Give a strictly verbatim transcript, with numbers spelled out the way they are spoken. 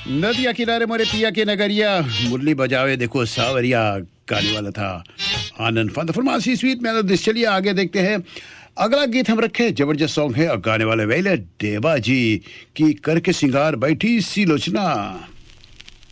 नदिया किनारे मोरे पिया के नगरिया मुरली बजावे देखो सावरिया गाने वाला था आनंद फन फरमासी स्वीट मेलोडीज। चलिए आगे देखते हैं अगला गीत हम रखे जबरदस्त सॉन्ग है और गाने वाले वेले देवा जी की करके सिंगार बैठी सी लोचना।